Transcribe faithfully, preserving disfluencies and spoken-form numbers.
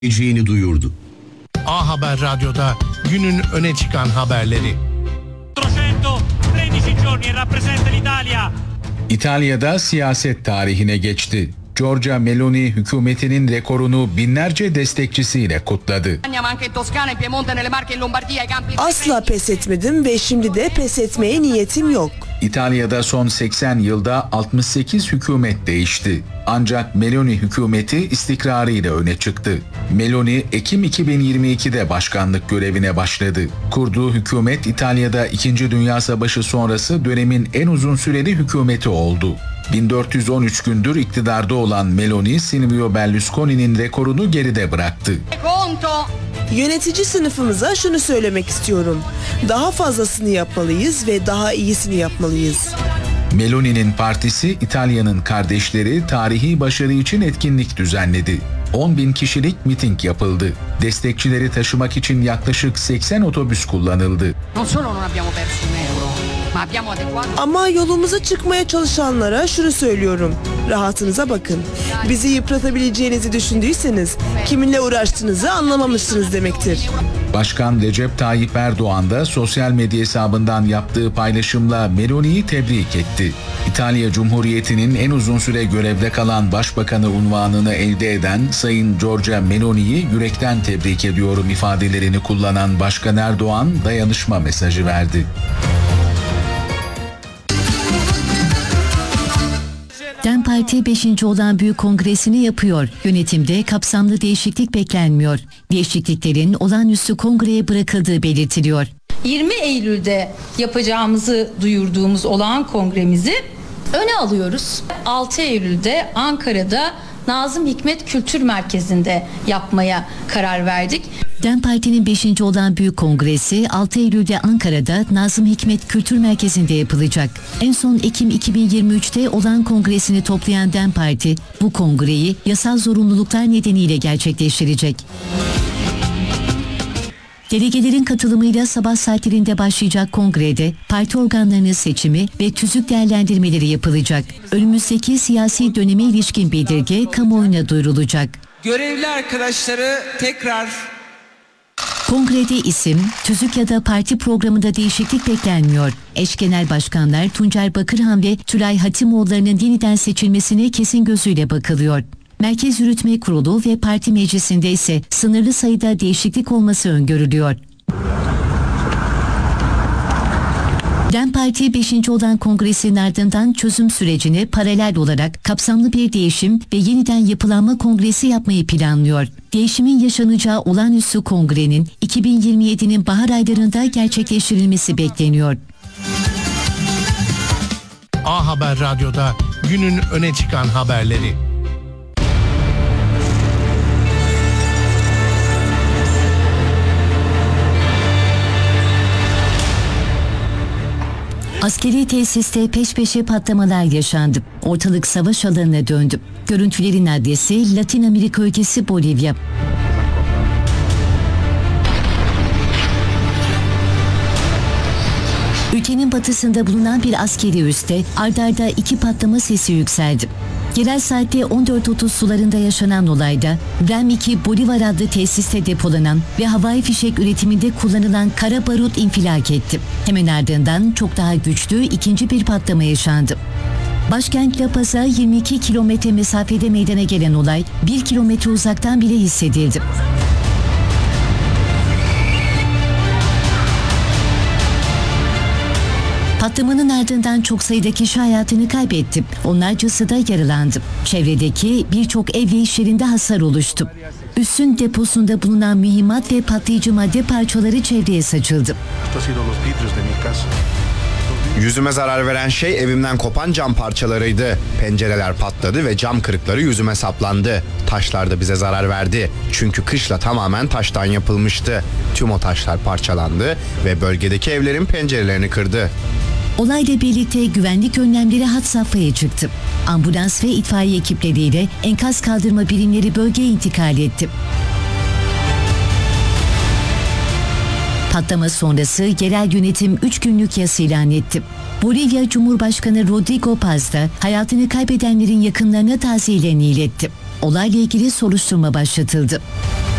...edeceğini duyurdu. A Haber Radyo'da günün öne çıkan haberleri. İtalya'da siyaset tarihine geçti. Giorgia Meloni hükümetinin rekorunu binlerce destekçisiyle kutladı. Asla pes etmedim ve şimdi de pes etmeye niyetim yok. İtalya'da son seksen yılda altmış sekiz hükümet değişti. Ancak Meloni hükümeti istikrarıyla öne çıktı. Meloni Ekim iki bin yirmi ikide başkanlık görevine başladı. Kurduğu hükümet İtalya'da İkinci Dünya Savaşı sonrası dönemin en uzun süreli hükümeti oldu. bin dört yüz on üç gündür iktidarda olan Meloni, Silvio Berlusconi'nin rekorunu geride bıraktı. Yönetici sınıfımıza şunu söylemek istiyorum. Daha fazlasını yapmalıyız ve daha iyisini yapmalıyız. Meloni'nin partisi İtalya'nın Kardeşleri tarihi başarı için etkinlik düzenledi. on bin kişilik miting yapıldı. Destekçileri taşımak için yaklaşık seksen otobüs kullanıldı. Ama yolumuza çıkmaya çalışanlara şunu söylüyorum. Rahatınıza bakın. Bizi yıpratabileceğinizi düşündüyseniz kiminle uğraştığınızı anlamamışsınız demektir. Başkan Recep Tayyip Erdoğan da sosyal medya hesabından yaptığı paylaşımla Meloni'yi tebrik etti. İtalya Cumhuriyeti'nin en uzun süre görevde kalan başbakanı unvanını elde eden Sayın Giorgia Meloni'yi yürekten tebrik ediyorum ifadelerini kullanan Başkan Erdoğan dayanışma mesajı verdi. DEM Parti beşinci olan büyük kongresini yapıyor. Yönetimde kapsamlı değişiklik beklenmiyor. Değişikliklerin olağanüstü kongreye bırakıldığı belirtiliyor. yirmi Eylül'de yapacağımızı duyurduğumuz olağan kongremizi öne alıyoruz. altı Eylül'de Ankara'da Nazım Hikmet Kültür Merkezi'nde yapmaya karar verdik. DEM Parti'nin beşinci olan büyük kongresi altı Eylül'de Ankara'da Nazım Hikmet Kültür Merkezi'nde yapılacak. En son Ekim iki bin yirmi üçte olan kongresini toplayan DEM Parti bu kongreyi yasal zorunluluklar nedeniyle gerçekleştirecek. Delegelerin katılımıyla sabah saatlerinde başlayacak kongrede parti organlarının seçimi ve tüzük değerlendirmeleri yapılacak. Önümüzdeki siyasi döneme ilişkin bildirge kamuoyuna duyurulacak. Görevli arkadaşları tekrar... Kongrede isim, tüzük ya da parti programında değişiklik beklenmiyor. Eş genel başkanlar Tuncer Bakırhan ve Tülay Hatimoğulları'nın yeniden seçilmesine kesin gözüyle bakılıyor. Merkez Yürütme Kurulu ve parti meclisinde ise sınırlı sayıda değişiklik olması öngörülüyor. DEM Parti beşinci olan kongresinin ardından çözüm sürecine paralel olarak kapsamlı bir değişim ve yeniden yapılanma kongresi yapmayı planlıyor. Değişimin yaşanacağı olağanüstü kongrenin iki bin yirmi yedinin bahar aylarında gerçekleştirilmesi bekleniyor. A Haber Radyo'da günün öne çıkan haberleri. Askeri tesiste peş peşe patlamalar yaşandı. Ortalık savaş alanına döndü. Görüntülerin adresi Latin Amerika ülkesi Bolivya. Ülkenin batısında bulunan bir askeri üste ard arda iki patlama sesi yükseldi. Yerel saatte on dört otuz sularında yaşanan olayda RAM iki Bolivar adlı tesiste depolanan ve havai fişek üretiminde kullanılan kara barut infilak etti. Hemen ardından çok daha güçlü ikinci bir patlama yaşandı. Başkent La Paz'a yirmi iki kilometre mesafede meydana gelen olay bir kilometre uzaktan bile hissedildi. Patlamanın ardından çok sayıda kişi hayatını kaybetti. Onlarcası da yaralandı. Çevredeki birçok ev ve iş yerinde hasar oluştu. Üssün deposunda bulunan mühimmat ve patlayıcı madde parçaları çevreye saçıldı. Yüzüme zarar veren şey evimden kopan cam parçalarıydı. Pencereler patladı ve cam kırıkları yüzüme saplandı. Taşlar da bize zarar verdi. Çünkü kışla tamamen taştan yapılmıştı. Tüm o taşlar parçalandı ve bölgedeki evlerin pencerelerini kırdı. Olayla birlikte güvenlik önlemleri had safhaya çıktı. Ambulans ve itfaiye ekipleriyle enkaz kaldırma birimleri bölgeye intikal etti. Patlama sonrası yerel yönetim üç günlük yas ilan etti. Bolivya Cumhurbaşkanı Rodrigo Paz da hayatını kaybedenlerin yakınlarına taziyelerini iletti. Olayla ilgili soruşturma başlatıldı.